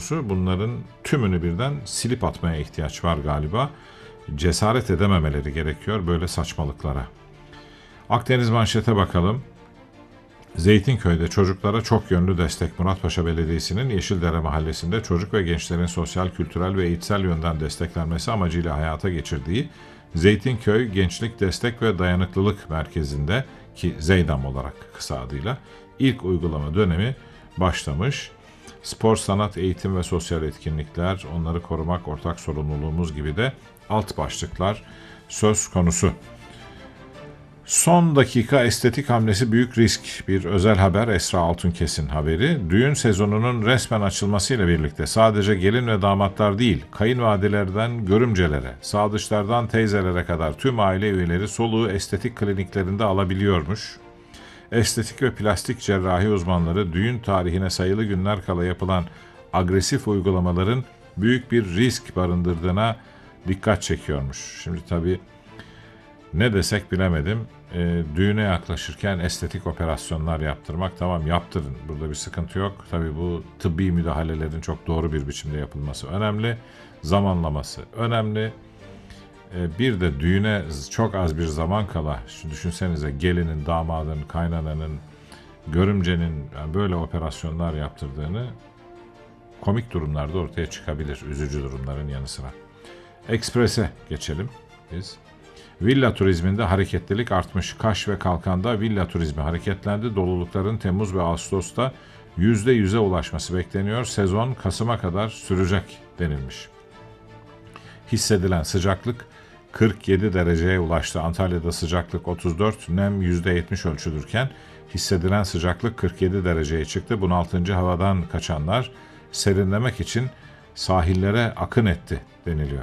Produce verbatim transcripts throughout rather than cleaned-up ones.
konusu. Bunların tümünü birden silip atmaya ihtiyaç var galiba. Cesaret edememeleri gerekiyor böyle saçmalıklara. Akdeniz manşete bakalım. Zeytinköy'de çocuklara çok yönlü destek. Muratpaşa Belediyesi'nin Yeşildere Mahallesi'nde çocuk ve gençlerin sosyal, kültürel ve eğitsel yönden desteklenmesi amacıyla hayata geçirdiği Zeytinköy Gençlik Destek ve Dayanıklılık Merkezi'nde, ki ZEYDAM olarak kısa adıyla, ilk uygulama dönemi başlamış. Spor, sanat, eğitim ve sosyal etkinlikler, onları korumak ortak sorumluluğumuz gibi de alt başlıklar söz konusu. Son dakika estetik hamlesi büyük risk. Bir özel haber, Esra Altunkes'in haberi. Düğün sezonunun resmen açılmasıyla birlikte sadece gelin ve damatlar değil, kayınvalidelerden görümcelere, sadıçlardan teyzelere kadar tüm aile üyeleri soluğu estetik kliniklerinde alabiliyormuş. Estetik ve plastik cerrahi uzmanları düğün tarihine sayılı günler kala yapılan agresif uygulamaların büyük bir risk barındırdığına dikkat çekiyormuş. Şimdi tabii ne desek bilemedim. E, düğüne yaklaşırken estetik operasyonlar yaptırmak, tamam yaptırın. Burada bir sıkıntı yok. Tabii bu tıbbi müdahalelerin çok doğru bir biçimde yapılması önemli. Zamanlaması önemli. E, bir de düğüne çok az bir zaman kala, şu düşünsenize, gelinin, damadın, kaynananın, görümcenin yani böyle operasyonlar yaptırdığını, komik durumlarda ortaya çıkabilir, üzücü durumların yanı sıra. Ekspres'e geçelim biz. Villa turizminde hareketlilik artmış. Kaş ve Kalkan'da villa turizmi hareketlendi. Dolulukların Temmuz ve Ağustos'ta yüzde yüze ulaşması bekleniyor. Sezon Kasım'a kadar sürecek denilmiş. Hissedilen sıcaklık kırk yedi dereceye ulaştı. Antalya'da sıcaklık otuz dört, nem yüzde yetmiş ölçülürken hissedilen sıcaklık kırk yedi dereceye çıktı. Bunaltıcı havadan kaçanlar serinlemek için sahillere akın etti deniliyor.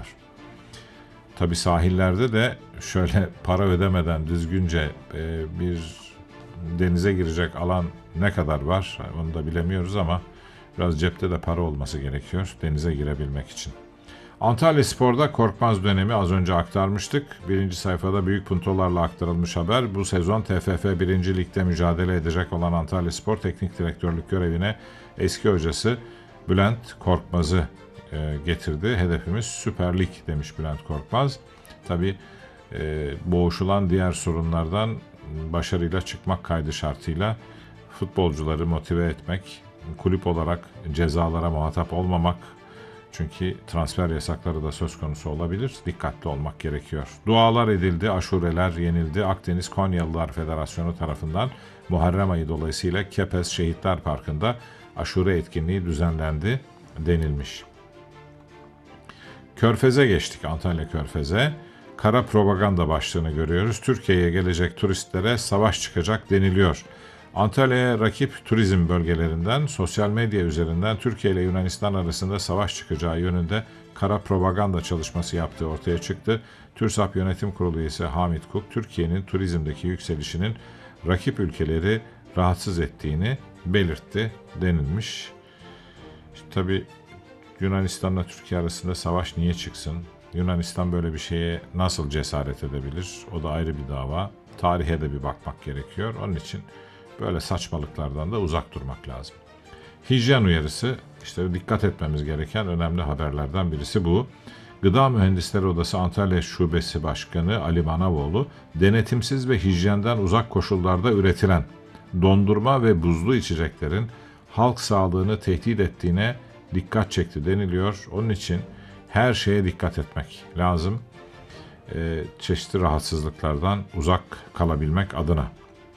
Tabii sahillerde de şöyle para ödemeden düzgünce e, bir denize girecek alan ne kadar var onu da bilemiyoruz ama biraz cepte de para olması gerekiyor denize girebilmek için. Antalya Spor'da Korkmaz dönemi az önce aktarmıştık. Birinci sayfada büyük puntolarla aktarılmış haber. Bu sezon T F F birinci Lig'de mücadele edecek olan Antalya Spor Teknik Direktörlük görevine eski hocası Bülent Korkmaz'ı e, getirdi. Hedefimiz Süper Lig demiş Bülent Korkmaz. Tabii e, boğuşulan diğer sorunlardan başarıyla çıkmak kaydı şartıyla futbolcuları motive etmek, kulüp olarak cezalara muhatap olmamak, çünkü transfer yasakları da söz konusu olabilir. Dikkatli olmak gerekiyor. Dualar edildi, aşureler yenildi. Akdeniz Konyalılar Federasyonu tarafından Muharrem ayı dolayısıyla Kepez Şehitler Parkı'nda aşure etkinliği düzenlendi denilmiş. Körfez'e geçtik, Antalya Körfez'e. Kara propaganda başlığını görüyoruz. Türkiye'ye gelecek turistlere savaş çıkacak deniliyor. Antalya'ya rakip turizm bölgelerinden sosyal medya üzerinden Türkiye ile Yunanistan arasında savaş çıkacağı yönünde kara propaganda çalışması yaptığı ortaya çıktı. TÜRSAP Yönetim Kurulu üyesi Hamit Kuk, Türkiye'nin turizmdeki yükselişinin rakip ülkeleri rahatsız ettiğini belirtti denilmiş. İşte tabii Yunanistan'la Türkiye arasında savaş niye çıksın? Yunanistan böyle bir şeye nasıl cesaret edebilir? O da ayrı bir dava. Tarihe de bir bakmak gerekiyor. Onun için böyle saçmalıklardan da uzak durmak lazım. Hijyen uyarısı, işte dikkat etmemiz gereken önemli haberlerden birisi bu. Gıda Mühendisleri Odası Antalya Şubesi Başkanı Ali Manavoğlu, denetimsiz ve hijyenden uzak koşullarda üretilen dondurma ve buzlu içeceklerin halk sağlığını tehdit ettiğine dikkat çekti deniliyor. Onun için her şeye dikkat etmek lazım. Ee, çeşitli rahatsızlıklardan uzak kalabilmek adına.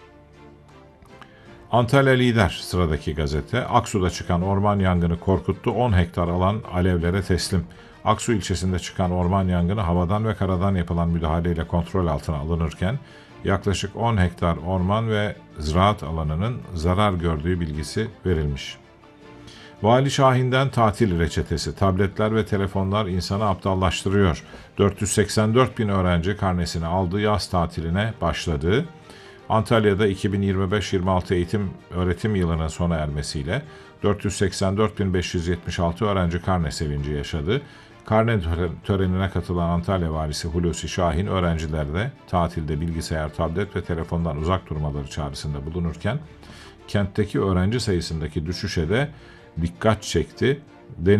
Antalya Lider sıradaki gazete. Aksu'da çıkan orman yangını korkuttu. on hektar alan alevlere teslim. Aksu ilçesinde çıkan orman yangını havadan ve karadan yapılan müdahaleyle kontrol altına alınırken yaklaşık on hektar orman ve ziraat alanının zarar gördüğü bilgisi verilmiş. Vali Şahin'den tatil reçetesi. Tabletler ve telefonlar insanı aptallaştırıyor. dört yüz seksen dört bin öğrenci karnesini aldı, yaz tatiline başladı. Antalya'da iki bin yirmi beş yirmi altı eğitim öğretim yılının sona ermesiyle dört yüz seksen dört bin beş yüz yetmiş altı öğrenci karne sevinci yaşadı. Karne törenine katılan Antalya Valisi Hulusi Şahin öğrencilerde tatilde bilgisayar, tablet ve telefondan uzak durmaları çağrısında bulunurken kentteki öğrenci sayısındaki düşüşe de dikkat çekti.